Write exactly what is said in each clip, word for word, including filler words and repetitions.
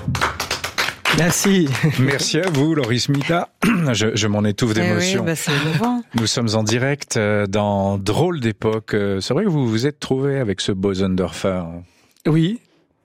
Merci. Merci à vous, Loris Mita. Je, je m'en étouffe d'émotion. Eh oui, bah c'est émouvant. Nous sommes en direct dans Drôle d'époque. C'est vrai que vous vous êtes trouvé avec ce Bosendorfer. Oui.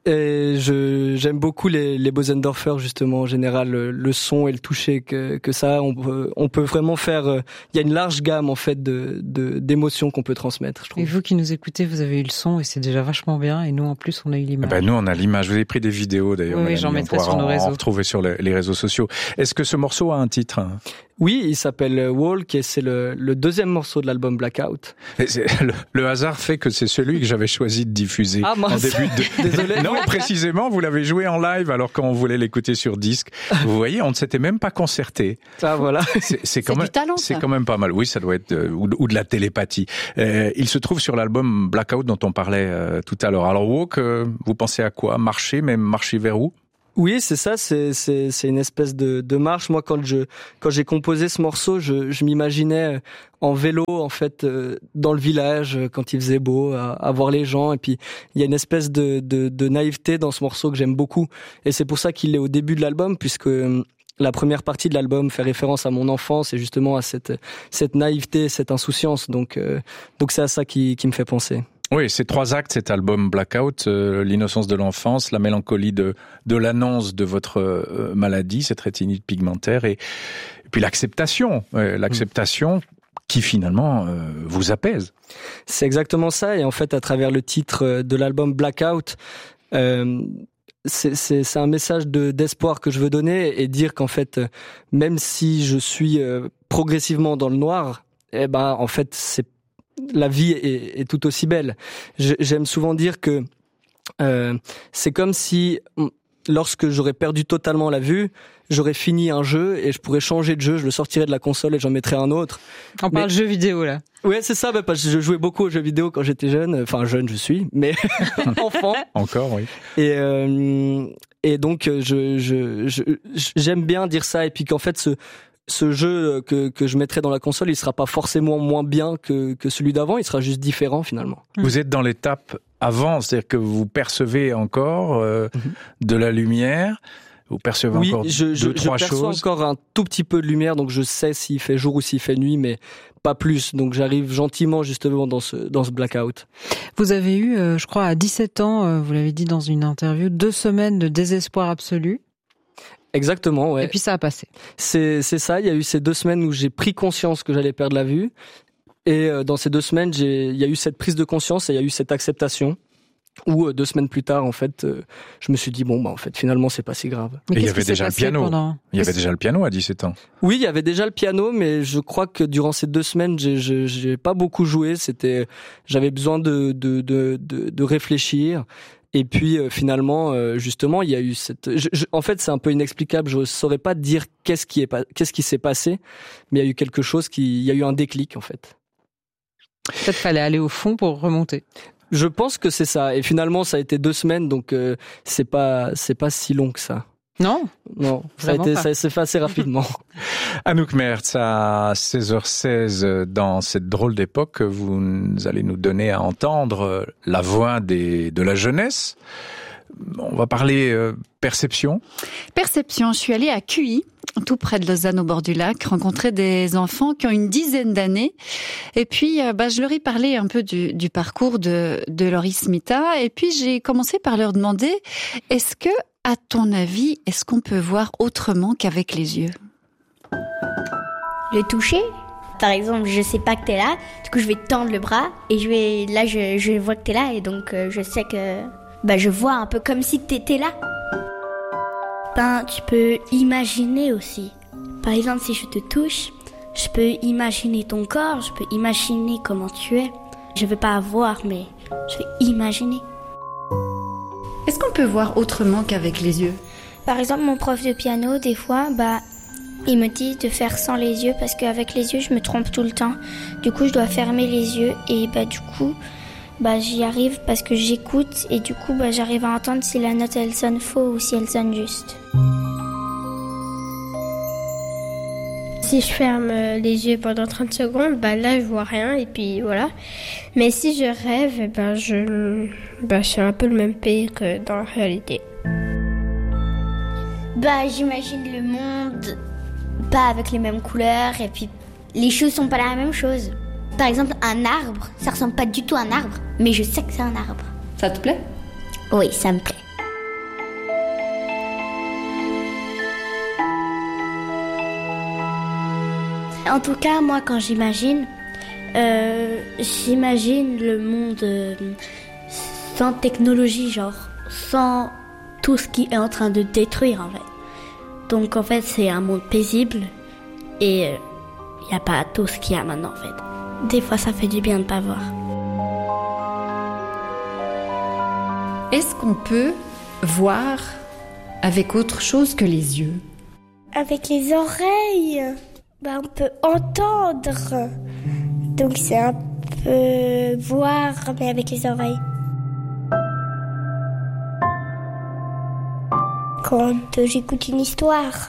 Et je j'aime beaucoup les les Bosendorfer justement en général le, le son et le toucher que que ça on peut on peut vraiment faire il y a une large gamme en fait de de d'émotions qu'on peut transmettre je trouve. Et vous qui nous écoutez, vous avez eu le son et c'est déjà vachement bien et nous en plus on a eu l'image. Ben nous on a l'image, vous avez pris des vidéos d'ailleurs. Oui, oui j'en mettrai sur nos réseaux. On retrouver sur les, les réseaux sociaux. Est-ce que ce morceau a un titre? Oui, il s'appelle Walk et c'est le, le deuxième morceau de l'album Blackout. Le, le hasard fait que c'est celui que j'avais choisi de diffuser ah, en début de... Désolé. Non, précisément, vous l'avez joué en live alors qu'on voulait l'écouter sur disque. Vous voyez, on ne s'était même pas concerté. Ah voilà. C'est, c'est quand c'est même, du talent, c'est ça. quand même pas mal. Oui, ça doit être euh, ou, ou de la télépathie. Euh, il se trouve sur l'album Blackout dont on parlait euh, tout à l'heure. Alors Walk, euh, vous pensez à quoi? Marcher, même marcher vers où? Oui, c'est ça, c'est c'est c'est une espèce de de marche. Moi, quand je quand j'ai composé ce morceau, je je m'imaginais en vélo en fait euh, dans le village quand il faisait beau, à, à voir les gens. Et puis il y a une espèce de de de naïveté dans ce morceau que j'aime beaucoup. Et c'est pour ça qu'il est au début de l'album, puisque euh, la première partie de l'album fait référence à mon enfance et justement à cette cette naïveté, cette insouciance. Donc euh, donc c'est à ça qui qui me fait penser. Oui, c'est trois actes, cet album Blackout, euh, l'innocence de l'enfance, la mélancolie de de l'annonce de votre euh, maladie, cette rétinite pigmentaire, et, et puis l'acceptation, euh, l'acceptation mmh. qui finalement euh, vous apaise. C'est exactement ça, et en fait, à travers le titre de l'album Blackout, euh, c'est, c'est, c'est un message de, d'espoir que je veux donner et dire qu'en fait, même si je suis euh, progressivement dans le noir, eh ben, en fait, c'est la vie est, est tout aussi belle. J'aime souvent dire que euh, c'est comme si, lorsque j'aurais perdu totalement la vue, j'aurais fini un jeu et je pourrais changer de jeu, je le sortirais de la console et j'en mettrais un autre. On parle mais... jeu vidéo là. Ouais, c'est ça, bah, parce que je jouais beaucoup aux jeux vidéo quand j'étais jeune. Enfin, jeune, je suis, mais enfant. Encore, oui. Et euh, et donc, je, je, je j'aime bien dire ça et puis qu'en fait, ce ce jeu que que je mettrai dans la console, il sera pas forcément moins bien que que celui d'avant, il sera juste différent finalement. Vous êtes dans l'étape avant, c'est-à-dire que vous percevez encore euh, mm-hmm. de la lumière, vous percevez oui, encore je, deux, je, trois je perçois choses. encore un tout petit peu de lumière, donc je sais s'il fait jour ou s'il fait nuit, mais pas plus. Donc j'arrive gentiment justement dans ce dans ce blackout. Vous avez eu, euh, je crois, à dix-sept ans, euh, vous l'avez dit dans une interview, deux semaines de désespoir absolu. Exactement, ouais. Et puis ça a passé. C'est c'est ça. Il y a eu ces deux semaines où j'ai pris conscience que j'allais perdre la vue, et euh, dans ces deux semaines, j'ai il y a eu cette prise de conscience et il y a eu cette acceptation. Où euh, deux semaines plus tard, en fait, euh, je me suis dit bon, bah en fait, finalement, c'est pas si grave. Mais et il y avait déjà le piano. Pendant... Il y avait déjà le piano à dix-sept ans. Oui, il y avait déjà le piano, mais je crois que durant ces deux semaines, j'ai j'ai, j'ai pas beaucoup joué. C'était, j'avais besoin de de de de, de réfléchir. Et puis euh, finalement, euh, justement, il y a eu cette. Je, je, en fait, c'est un peu inexplicable. Je saurais pas dire qu'est-ce qui est pas, qu'est-ce qui s'est passé, mais il y a eu quelque chose qui, il y a eu un déclic en fait. Peut-être fallait aller au fond pour remonter. Je pense que c'est ça. Et finalement, ça a été deux semaines, donc euh, c'est pas, c'est pas si long que ça. Non, non, ça a été, ça s'est fait assez rapidement. Anouk Mertz, à seize heures seize, dans cette drôle d'époque, vous allez nous donner à entendre la voix des, de la jeunesse. On va parler euh, perception. Perception, je suis allée à Q I, tout près de Lausanne au bord du lac, rencontrer des enfants qui ont une dizaine d'années. Et puis, euh, bah, je leur ai parlé un peu du, du parcours de, de Loris Mita. Et puis, j'ai commencé par leur demander, est-ce que, à ton avis, est-ce qu'on peut voir autrement qu'avec les yeux ? Le toucher. Par exemple, je sais pas que t'es là, du coup je vais tendre le bras et je vais là je je vois que t'es là et donc euh, je sais que bah je vois un peu comme si t'étais là. Ben tu peux imaginer aussi. Par exemple, si je te touche, je peux imaginer ton corps, je peux imaginer comment tu es. Je vais pas voir, mais je vais imaginer. Est-ce qu'on peut voir autrement qu'avec les yeux ? Par exemple, mon prof de piano, des fois, bah, il me dit de faire sans les yeux parce qu'avec les yeux, je me trompe tout le temps. Du coup, je dois fermer les yeux et bah, du coup, bah, j'y arrive parce que j'écoute et du coup, bah, j'arrive à entendre si la note, elle sonne faux ou si elle sonne juste. Si je ferme les yeux pendant trente secondes, bah là je vois rien et puis voilà. Mais si je rêve, bah je, bah je suis un peu le même pays que dans la réalité. Bah, j'imagine le monde pas avec les mêmes couleurs et puis les choses sont pas la même chose. Par exemple, un arbre, ça ressemble pas du tout à un arbre, mais je sais que c'est un arbre. Ça te plaît ? Oui, ça me plaît. En tout cas, moi, quand j'imagine, euh, j'imagine le monde euh, sans technologie, genre, sans tout ce qui est en train de détruire, en fait. Donc, en fait, c'est un monde paisible et il euh, n'y a pas tout ce qu'il y a maintenant, en fait. Des fois, ça fait du bien de ne pas voir. Est-ce qu'on peut voir avec autre chose que les yeux ? Avec les oreilles, bah, on peut entendre. Donc c'est un peu voir, mais avec les oreilles. Quand j'écoute une histoire.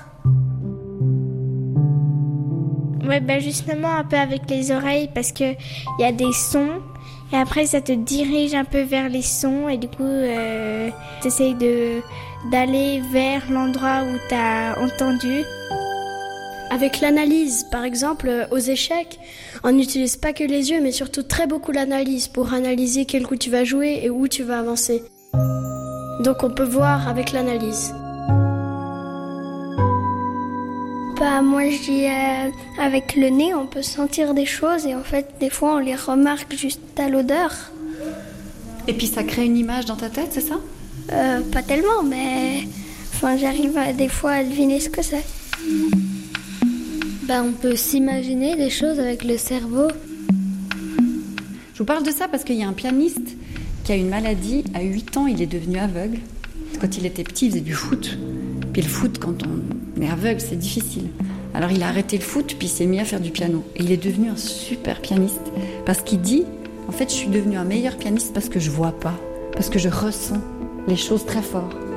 Ouais, bah justement un peu avec les oreilles parce que il y a des sons et après ça te dirige un peu vers les sons et du coup euh, t'essayes de d'aller vers l'endroit où t'as entendu. Avec l'analyse, par exemple, aux échecs, on n'utilise pas que les yeux, mais surtout très beaucoup l'analyse pour analyser quel coup tu vas jouer et où tu vas avancer. Donc on peut voir avec l'analyse. Bah moi je dis euh, avec le nez on peut sentir des choses et en fait des fois on les remarque juste à l'odeur. Et puis ça crée une image dans ta tête, c'est ça ? Euh, pas tellement mais enfin j'arrive à, des fois à deviner ce que c'est. Bah on peut s'imaginer des choses avec le cerveau. Je vous parle de ça parce qu'il y a un pianiste qui a une maladie. À huit ans, il est devenu aveugle. Quand il était petit, il faisait du foot. Puis le foot, quand on est aveugle, c'est difficile. Alors il a arrêté le foot, puis il s'est mis à faire du piano. Et il est devenu un super pianiste. Parce qu'il dit, en fait, je suis devenu un meilleur pianiste parce que je vois pas. Parce que je ressens les choses très fort.